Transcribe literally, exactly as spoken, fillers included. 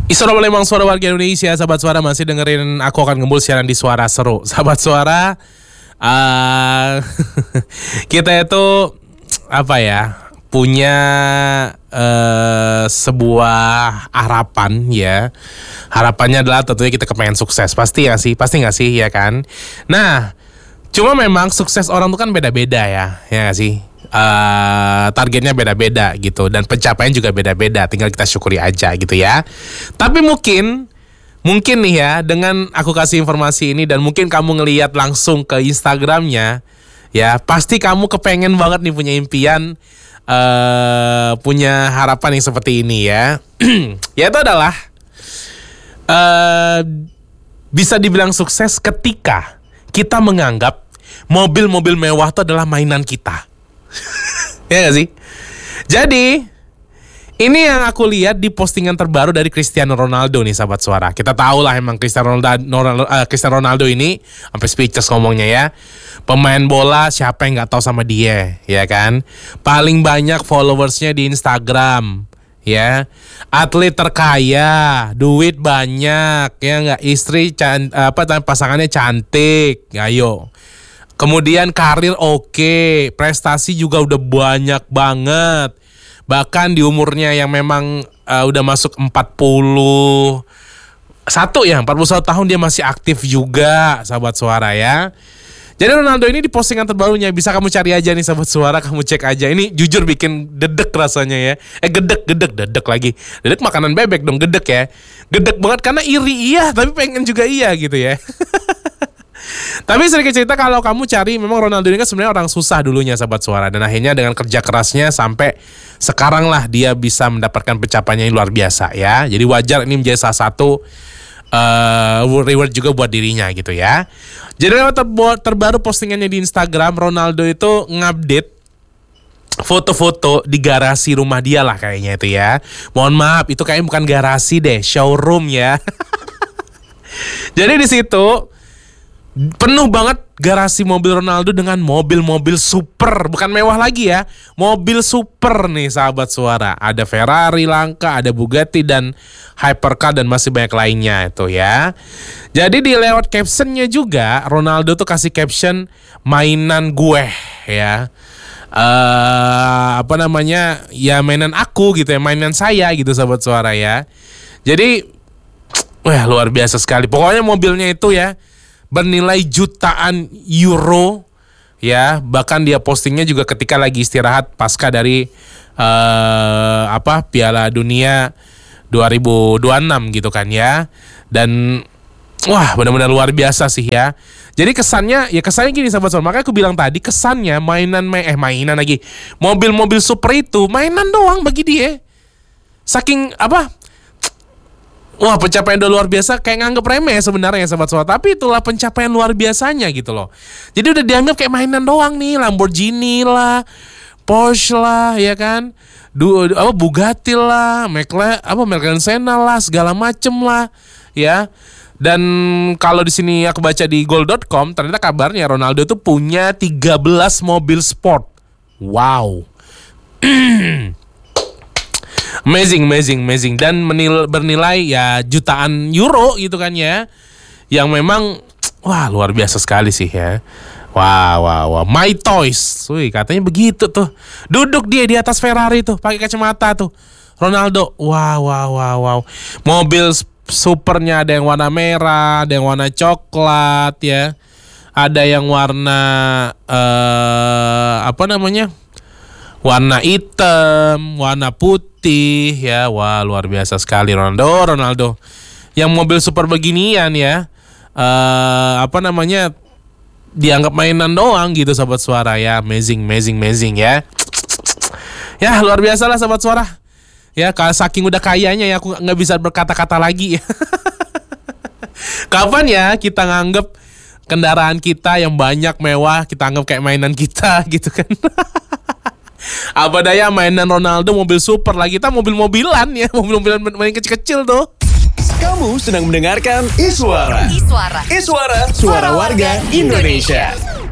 Isora Palembang, suara warga Indonesia. Sahabat Suara masih dengerin Aku Akan Gembul siaran di Suara Seru. Sahabat Suara, uh, kita itu apa ya, punya uh, sebuah harapan ya. Harapannya adalah tentunya kita kepengen sukses. Pasti gak sih? Pasti gak sih, ya kan? Nah, cuma memang sukses orang tuh kan beda-beda ya. Ya gak sih? Uh, targetnya beda-beda gitu, dan pencapaian juga beda-beda, tinggal kita syukuri aja gitu ya. Tapi mungkin mungkin nih ya, dengan aku kasih informasi ini dan mungkin kamu ngelihat langsung ke Instagramnya ya, pasti kamu kepengen banget nih punya impian, uh, punya harapan yang seperti ini ya. Yaitu adalah uh, bisa dibilang sukses ketika kita menganggap mobil-mobil mewah itu adalah mainan kita. Ya gak sih? Jadi ini yang aku lihat di postingan terbaru dari Cristiano Ronaldo nih, sahabat Suara. Kita tahu lah emang Cristiano Ronaldo, uh, Cristiano Ronaldo ini sampai speechless ngomongnya ya. Pemain bola siapa yang gak tahu sama dia, ya kan? Paling banyak followersnya di Instagram, ya. Atlet terkaya, duit banyak, ya nggak? Istri can, apa pasangannya cantik, ayo. Kemudian karir oke, prestasi juga udah banyak banget. Bahkan di umurnya yang memang uh, udah masuk empat puluh satu ya, empat puluh satu tahun dia masih aktif juga, sahabat Suara ya. Jadi Ronaldo ini di postingan terbarunya, bisa kamu cari aja nih sahabat Suara, kamu cek aja. Ini jujur bikin dedek rasanya ya. Eh gedek, gedek, dedek lagi. Dedek makanan bebek dong, gedek ya. Gedek banget karena iri iya, tapi pengen juga iya gitu ya. Tapi sedikit cerita, kalau kamu cari, memang Ronaldo ini kan sebenarnya orang susah dulunya, sahabat Suara, dan akhirnya dengan kerja kerasnya sampai sekarang lah dia bisa mendapatkan pencapaian yang luar biasa ya. Jadi wajar ini menjadi salah satu uh, reward juga buat dirinya gitu ya. Jadi lewat ter- terbaru postingannya di Instagram, Ronaldo itu ngupdate foto-foto di garasi rumah dia lah kayaknya itu ya. Mohon maaf, itu kayaknya bukan garasi deh, showroom ya. Jadi di situ penuh banget garasi mobil Ronaldo dengan mobil-mobil super, bukan mewah lagi ya, mobil super nih sahabat Suara. Ada Ferrari langka, ada Bugatti dan hypercar dan masih banyak lainnya itu ya. Jadi di lewat captionnya juga Ronaldo tuh kasih caption mainan gue ya. Uh, apa namanya ya, mainan aku gitu ya, mainan saya gitu sahabat Suara ya. Jadi wah luar biasa sekali. Pokoknya mobilnya itu ya bernilai jutaan euro ya. Bahkan dia postingnya juga ketika lagi istirahat pasca dari uh, apa Piala Dunia dua ribu dua puluh enam gitu kan ya. Dan wah benar-benar luar biasa sih ya. Jadi kesannya ya kesannya gini sahabat Suara, makanya aku bilang tadi kesannya mainan eh mainan lagi mobil-mobil super itu mainan doang bagi dia. Saking apa, wah pencapaian udah luar biasa, kayak nganggep remeh sebenarnya sahabat Suara. Tapi itulah pencapaian luar biasanya gitu loh. Jadi udah dianggap kayak mainan doang nih, Lamborghini lah, Porsche lah, ya kan, du, apa Bugatti lah, McLaren, apa McLaren Senna lah, segala macem lah, ya. Dan kalau di sini aku baca di goal dot com, ternyata kabarnya Ronaldo tuh punya tiga belas mobil sport. Wow. Amazing, amazing, amazing. Dan menil, bernilai ya jutaan euro gitu kan ya. Yang memang wah luar biasa sekali sih ya. Wah, wah, wah. My Toys. Wih, katanya begitu tuh. Duduk dia di atas Ferrari tuh, pakai kacamata tuh. Ronaldo. Wah, wah, wah, wow. Mobil supernya ada yang warna merah, ada yang warna coklat ya. Ada yang warna uh, apa namanya? Warna hitam, warna putih ya. Wah luar biasa sekali Ronaldo, Ronaldo. Yang mobil super beginian ya, uh, apa namanya, dianggap mainan doang gitu sahabat Suara ya. Amazing, amazing, amazing ya. Ya luar biasa lah sahabat Suara. Ya kalau saking udah kayanya ya aku nggak bisa berkata-kata lagi. Kapan ya kita nganggep kendaraan kita yang banyak mewah kita anggap kayak mainan kita gitu kan? Apa daya mainan Ronaldo mobil super lah, kita mobil-mobilan ya, mobil-mobilan main kecil-kecil tuh. Kamu sedang mendengarkan Iswara. Iswara. Iswara, suara warga Indonesia.